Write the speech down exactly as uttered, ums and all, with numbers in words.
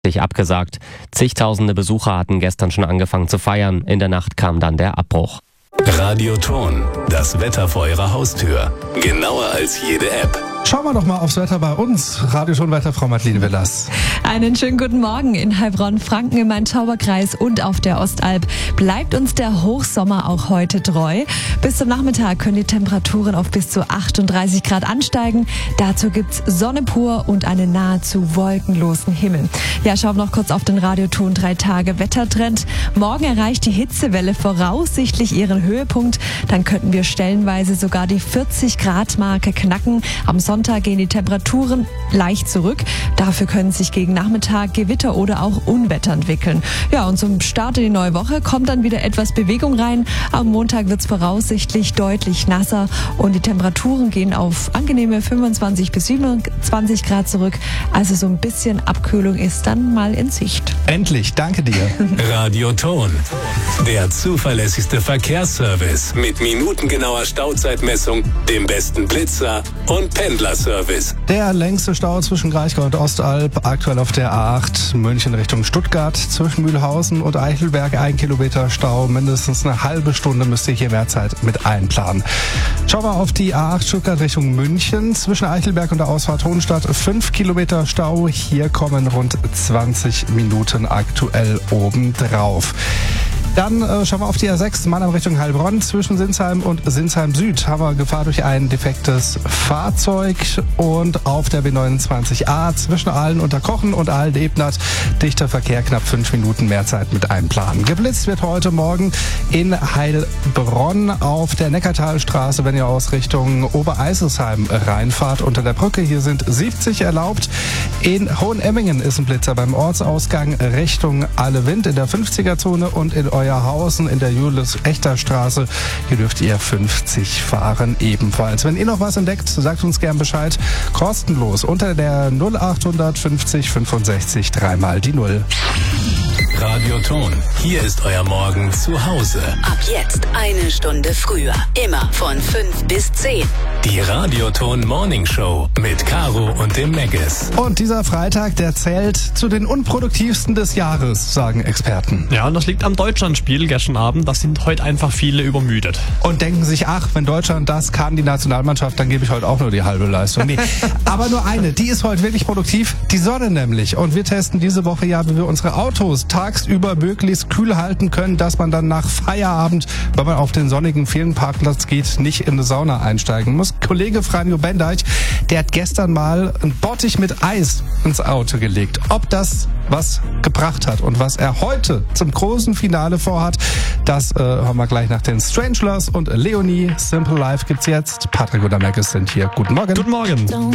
abgesagt. Zigtausende Besucher hatten gestern schon angefangen zu feiern. In der Nacht kam dann der Abbruch. Radioton, das Wetter vor Ihrer Haustür. Genauer als jede App. Schauen wir doch mal aufs Wetter bei uns. Radioton-Wetter, Frau Madeleine Villas. Einen schönen guten Morgen in Heilbronn, Franken im Main-Tauber-Kreis und auf der Ostalb. Bleibt uns der Hochsommer auch heute treu. Bis zum Nachmittag können die Temperaturen auf bis zu achtunddreißig Grad ansteigen. Dazu gibt's Sonne pur und einen nahezu wolkenlosen Himmel. Ja, schauen wir noch kurz auf den Radioton drei Tage Wettertrend. Morgen erreicht die Hitzewelle voraussichtlich ihren Höhepunkt. Dann könnten wir stellenweise sogar die vierzig Grad Marke knacken. Am Sonntag gehen die Temperaturen leicht zurück. Dafür können sich gegen Nachmittag Gewitter oder auch Unwetter entwickeln. Ja, und zum Start in die neue Woche kommt dann wieder etwas Bewegung rein. Am Montag wird es voraussichtlich deutlich nasser und die Temperaturen gehen auf angenehme fünfundzwanzig bis siebenundzwanzig Grad zurück. Also so ein bisschen Abkühlung ist dann mal in Sicht. Endlich, danke dir. Radioton, der zuverlässigste Verkehrsservice mit minutengenauer Stauzeitmessung, dem besten Blitzer und Pendlerservice. Der längste Stau zwischen Kraichgau und Ostalb, aktuell auf der A acht, München Richtung Stuttgart, zwischen Mühlhausen und Eichelberg, ein Kilometer Stau, mindestens eine halbe Stunde müsst ihr hier mehr Zeit mit einplanen. Schauen wir auf die A acht Stuttgart Richtung München, zwischen Eichelberg und der Ausfahrt Hohenstadt, fünf Kilometer Stau, hier kommen rund zwanzig Minuten aktuell obendrauf. Dann äh, schauen wir auf die A sechs, Mannheim Richtung Heilbronn. Zwischen Sinsheim und Sinsheim Süd haben wir Gefahr durch ein defektes Fahrzeug. Und auf der B neunundzwanzig A zwischen Aalen Unterkochen und Aalen-Ebnat dichter Verkehr, knapp fünf Minuten mehr Zeit mit einplanen. Geblitzt wird heute Morgen in Heilbronn auf der Neckartalstraße, wenn ihr aus Richtung Obereiselsheim reinfahrt. Unter der Brücke, hier sind siebzig erlaubt. In Hohenemmingen ist ein Blitzer beim Ortsausgang Richtung Allewind in der fünfziger-Zone und in Euerhausen in der Julius-Echter-Straße. Hier dürft ihr fünfzig fahren ebenfalls. Wenn ihr noch was entdeckt, sagt uns gern Bescheid. Kostenlos unter der null acht fünfzig fünfundsechzig dreimal die Null. Radioton, hier ist euer Morgen zu Hause. Ab jetzt eine Stunde früher. Immer von fünf bis zehn. Die Radioton Morning Show mit Caro und dem Meggis. Und dieser Freitag, der zählt zu den unproduktivsten des Jahres, sagen Experten. Ja, und das liegt am Deutschlandspiel gestern Abend. Da sind heute einfach viele übermüdet. Und denken sich, ach, wenn Deutschland das kann, die Nationalmannschaft, dann gebe ich heute auch nur die halbe Leistung. Nee, aber nur eine, die ist heute wirklich produktiv, die Sonne nämlich. Und wir testen diese Woche ja, wie wir unsere Autos tagsüber möglichst kühl halten können, dass man dann nach Feierabend, wenn man auf den sonnigen Ferienparkplatz geht, nicht in eine Sauna einsteigen muss. Kollege Franjo Bendeich, der hat gestern mal einen Bottich mit Eis ins Auto gelegt. Ob das was gebracht hat und was er heute zum großen Finale vorhat, das äh, haben wir gleich nach den Strangelers und Leonie. Simple Life gibt's jetzt. Patrick oder Meggis sind hier. Guten Morgen. Guten Morgen.